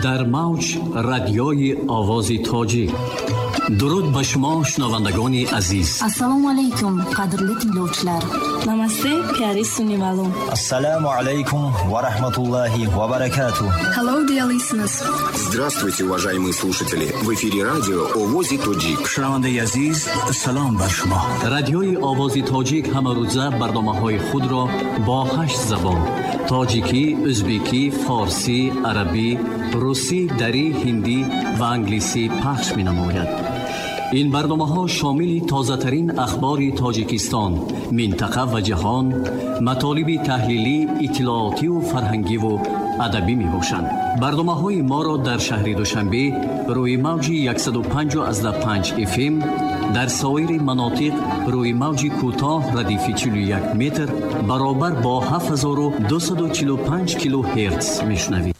در موج رادیوی آواز تاجیک. درود به شما شنوندگان عزیز. السلام علیکم قدرلی تینگلوچلر. Намасте, пиари сунивалу. Ассаляму алейкум ва рахматуллахи ва баракату. Hello, dear listeners. Здравствуйте, уважаемые слушатели. В эфире радио Овози Тоджик. шунавандаи азиз, салом бар шумо. رادیوی آواز تاجیک همه روزه برنامه‌های خود را با 8 زبان: تاجیکی، ازبکی، فارسی، عربی، روسی، دری، هندی و انگلیسی پخش می‌نماید. این برنامه‌ها شامل تازه‌ترین اخبار تاجیکستان، منطقه و جهان، مطالب تحلیلی، اطلاعاتی و فرهنگی و ادبی میباشند. برنامه‌های ما را در شهر دوشنبه روی موج 105.5 FM، در سایر مناطق روی موج کوتاه ردیف 41 متر برابر با 7245 کیلوهرتز میشنوید.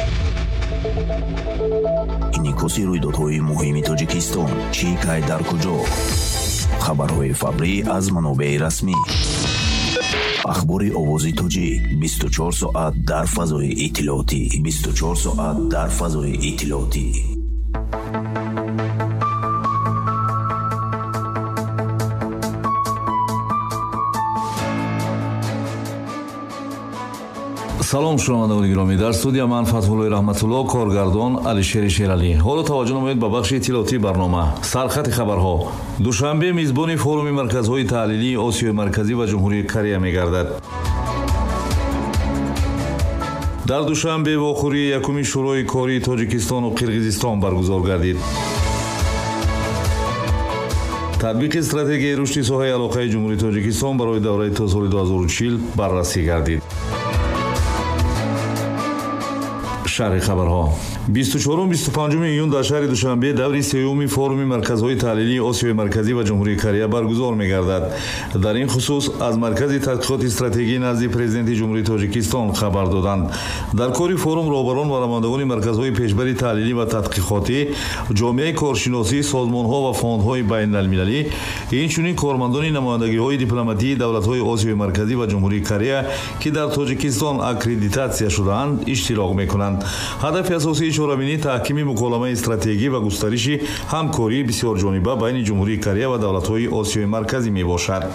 инъикоси рӯйдодҳои муҳими тоҷикистон чӣ кай дар куҷо. хабарҳои фаврӣ аз манобеъи расмӣ. ахбори овози тоҷик 24 соат дар фазои иттилоотӣ. 24 соат дар фазои иттилоотӣ. салом шунавандагони гиромӣ, дар студия ман фатҳуллои раҳматулло, коргардон алишери шералӣ. ҳоло таваҷҷӯҳ намоед ба бахши иттилоотии барнома. Сархати хабарҳо. душанбе мизбони форуми марказҳои таҳлилии Осиёи Марказӣ ва Ҷумҳурии Корея мегардад. дар душанбе вохӯрии якуми шӯрои кории Тоҷикистону Қирғизистон баргузор гардид. татбиқи стратегияи рушди соҳаи алоқаи Ҷумҳурии Тоҷикистон барои давраи то соли 2040 баррасӣ гардид. шарҳи хабарҳо. 24-25 июн дар шаҳри Душанбе даври сеюми форуми марказҳои таҳлилии Осиёи Марказӣ ва Ҷумҳурии Корея баргузор мегардад. дар ин хусус аз маркази тадқиқоти стратегӣ назди президенти Ҷумҳурии Тоҷикистон хабар доданд. дар кори форум роҳбарон ва намояндагони марказҳои пешбари таҳлилӣ ва тадқиқотӣ, ҷомеаи коршиносӣ, созмонҳо ва фондҳои байналмилалӣ, инчунин кормандони намояндагиҳои дипломатии давлатҳои Осиёи Марказӣ ва Ҷумҳурии Корея ки дар Тоҷикистон аккредитатсия шудаанд, иштирок мекунанд. ҳадафи асосии чорабинӣ таҳкими муколамаи стратегӣ ва густариши ҳамкории бисёрҷониба байни Ҷумҳурии Корея ва давлатҳои Осиёи Марказӣ мебошад.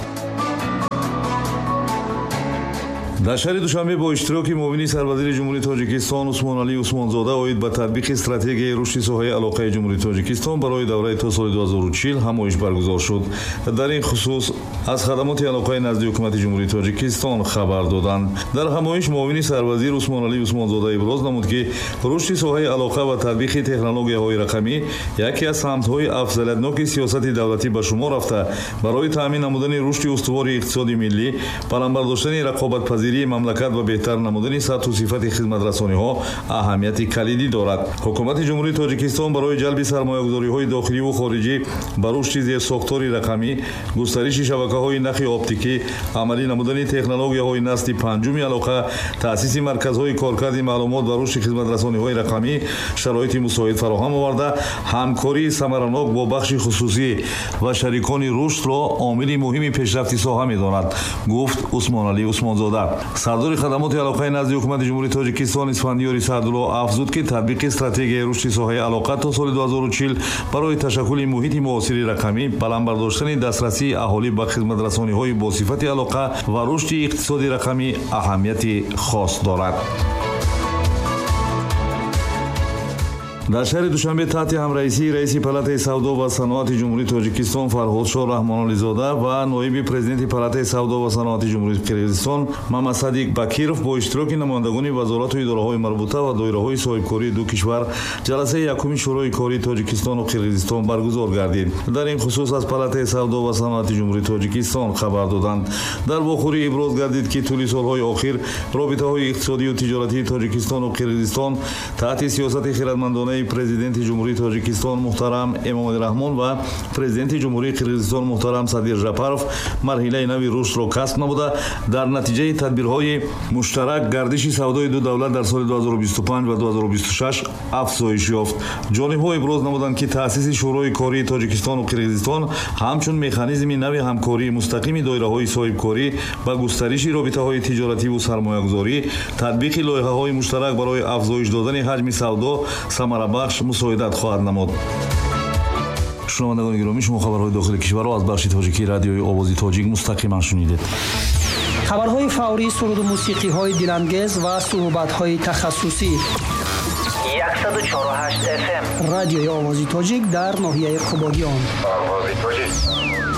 дар шаҳри Душанбе бо иштироки муовини сарвазири Ҷумҳурии Тоҷикистон Усмоналӣ Усмонзода оид ба татбиқи стратегияи рушди соҳаи алоқаи Ҷумҳурии Тоҷикистон барои давраи то соли 2040 ҳамоиш баргузор шуд. дар ин хусус аз хадамоти алоқаи назди ҳукумати Ҷумҳурии Тоҷикистон хабар доданд. дар ҳамоиш муовини сарвазир Усмоналӣ Усмонзода иброз намуд, ки рушди соҳаи алоқа ва татбиқи технологияҳои рақамӣ яке аз самтҳои афзалиятноки сиёсати давлатӣ ба шумор рафта, барои таъмин намудани рушди устувори иқтисоди миллӣ, баландбардоштани рақобатпазирии мамлакат ва беҳтар намудани сатҳу сифати хизматрасониҳо аҳамияти калидӣ дорад. ҳукумати Ҷумҳурии Тоҷикистон барои ҷалби сармоягузориҳои дохиливу хориҷӣ ба рушди зерсохтори рақамӣ, густариши шабакаҳои нахи оптикӣ, амалӣ намудани технологияҳои насли панҷуми алоқа, таъсиси марказҳои коркарди маълумот ва рушди хизматрасониҳои рақамӣ шароити мусоид фароҳам оварда, ҳамкории самаранок бо бахши хусусӣ ва шарикони рушдро омили муҳими пешрафти соҳа медонад, гуфт Усмоналӣ Усмонзода. сардори хадамоти алоқаи назди ҳукумати Ҷумҳурии Тоҷикистон Исфандиёри Саъдулло афзуд, ки татбиқи стратегияи рушди соҳаи алоқа то соли 2040 барои ташаккули муҳити муосири рақамӣ, баландбардоштани дастрасии аҳолӣ ба хизматрасониҳои босифати алоқа ва рушди иқтисоди рақамӣ аҳамияти хос дорад. дар шаҳри Душанбе таҳти ҳамраисии раиси палатаи савдо ва саноати Ҷумҳурии Тоҷикистон Фарҳодшоҳ Раҳмонолизода ва ноиби президенти палатаи савдо ва саноати Ҷумҳурии Қирғизистон Мамасадик Бакиров бо иштироки намояндагони вазорату идораҳои марбута ва доираҳои соҳибкории ду кишвар ҷаласаи якуми шӯрои кории Тоҷикистону Қирғизистон баргузор гардид. дар ин хусус аз палатаи савдо ва саноати Ҷумҳурии Тоҷикистон хабар доданд. дар вохӯрӣ иброз гардид, ки тӯли солҳои охир робитаҳои иқтисодию тиҷоратии Тоҷикистону Қирғизистон таҳти сиёсати хиратмандонаи байни президенти ҷумҳурии тоҷикистон муҳтарам Эмомалӣ Раҳмон ва президенти ҷумҳурии Қирғизистон муҳтарам Садир Жапаров марҳилаи нави рушдро касб намуда, дар натиҷаи тадбирҳои муштарак гардиши савдои ду давлат дар соли 2025 ва 2026 афзоиш ёфт. ҷонибҳо иброз намуданд, ки таъсиси шӯрои кории Тоҷикистону Қирғизистон ҳамчун механизми нави ҳамкории мустақими доираҳои соҳибкорӣ ба густариши робитаҳои тиҷоративу сармоягузорӣ, татбиқи лоиҳаҳои муштарак барои афзоиш додани ҳаҷми савдо самарабахш мусоидат хоҳад намуд. шунавандагони гиромӣ, шумо хабарҳои дохили кишварро аз бахши тоҷикии радиои овози тоҷик мустақиман шунидед. хабарҳои фаврӣ, суруду мусиқиҳои дилангез ва суҳбатҳои тахассусӣ. 104.8 FM радиои овози тоҷик дар ноҳияи Қубогиён.